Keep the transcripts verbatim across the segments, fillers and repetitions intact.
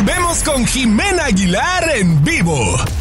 volvemos con Jimena Aguilar en vivo.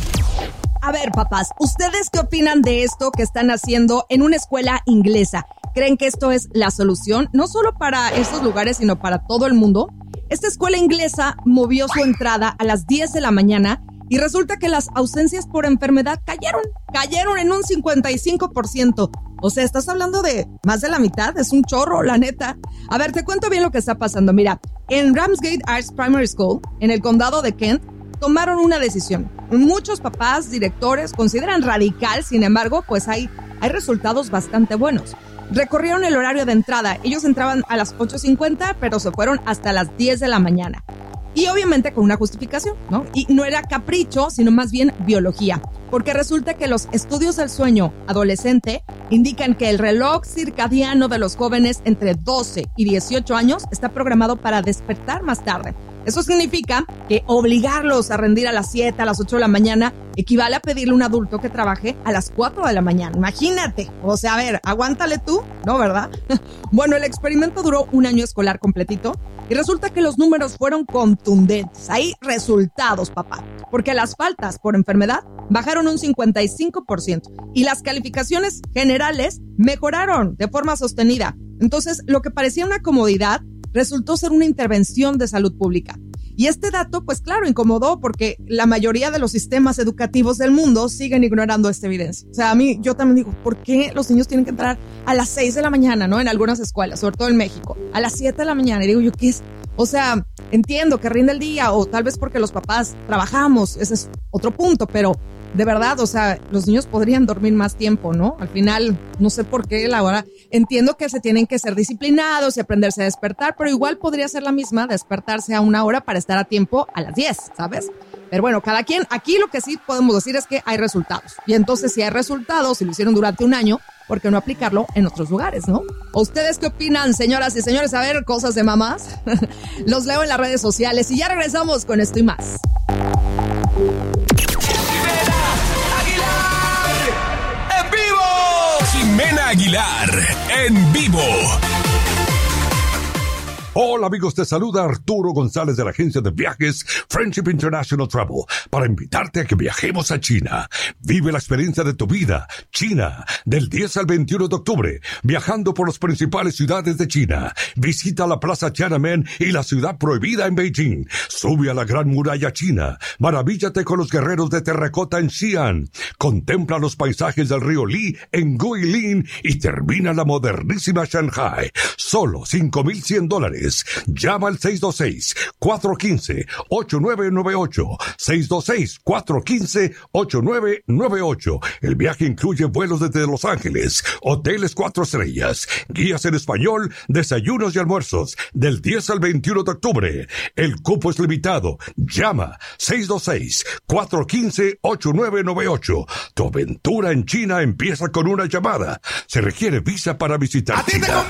A ver, papás, ¿ustedes qué opinan de esto que están haciendo en una escuela inglesa? ¿Creen que esto es la solución? No solo para estos lugares, sino para todo el mundo. Esta escuela inglesa movió su entrada a las diez de la mañana y resulta que las ausencias por enfermedad cayeron, cayeron en un cincuenta y cinco por ciento. O sea, estás hablando de más de la mitad, es un chorro, la neta. A ver, te cuento bien lo que está pasando. Mira, en Ramsgate Arts Primary School, en el condado de Kent, tomaron una decisión. Muchos papás, directores, consideran radical, sin embargo, pues hay, hay resultados bastante buenos. Recorrieron el horario de entrada. Ellos entraban a las ocho cincuenta, pero se fueron hasta las diez de la mañana. Y obviamente con una justificación, ¿no? Y no era capricho, sino más bien biología. Porque resulta que los estudios del sueño adolescente indican que el reloj circadiano de los jóvenes entre doce y dieciocho años está programado para despertar más tarde. Eso significa que obligarlos a rendir a las siete, a las ocho de la mañana equivale a pedirle a un adulto que trabaje a las cuatro de la mañana. Imagínate. O sea, a ver, aguántale tú, ¿no, verdad? Bueno, el experimento duró un año escolar completito y resulta que los números fueron contundentes. Hay resultados, papá. Porque las faltas por enfermedad bajaron un cincuenta y cinco por ciento y las calificaciones generales mejoraron de forma sostenida. Entonces, lo que parecía una comodidad resultó ser una intervención de salud pública. Y este dato, pues claro, incomodó porque la mayoría de los sistemas educativos del mundo siguen ignorando esta evidencia. O sea, a mí, yo también digo, ¿por qué los niños tienen que entrar a las seis de la mañana, no? En algunas escuelas, sobre todo en México, a las siete de la mañana. Y digo yo, ¿qué es? O sea, entiendo que rinde el día o tal vez porque los papás trabajamos, ese es otro punto, pero de verdad, o sea, los niños podrían dormir más tiempo, ¿no? Al final, no sé por qué la hora. Entiendo que se tienen que ser disciplinados y aprenderse a despertar, pero igual podría ser la misma despertarse a una hora para estar a tiempo a las diez, ¿sabes? Pero bueno, cada quien, aquí lo que sí podemos decir es que hay resultados. Y entonces, si hay resultados, si lo hicieron durante un año, ¿por qué no aplicarlo en otros lugares, no? ¿O ustedes qué opinan, señoras y señores? A ver, cosas de mamás. Los leo en las redes sociales y ya regresamos con esto y más. Jimena Aguilar en vivo. Hola amigos, te saluda Arturo González de la agencia de viajes Friendship International Travel para invitarte a que viajemos a China. Vive la experiencia de tu vida. China, del diez al veintiuno de octubre, viajando por las principales ciudades de China. Visita la Plaza Tiananmen y la ciudad prohibida en Beijing. Sube a la Gran Muralla China. Maravíllate con los guerreros de terracota en Xi'an. Contempla los paisajes del río Li en Guilin y termina la modernísima Shanghai. Solo cinco mil cien dólares. Llama al seis dos seis, cuatro uno cinco, ocho nueve nueve ocho. seis dos seis, cuatro uno cinco, ocho nueve nueve ocho. El viaje incluye vuelos desde Los Ángeles, hoteles cuatro estrellas, guías en español, desayunos y almuerzos, del diez al veintiuno de octubre. El cupo es limitado. Llama seis dos seis, cuatro uno cinco, ocho nueve nueve ocho. Tu aventura en China empieza con una llamada. Se requiere visa para visitar China.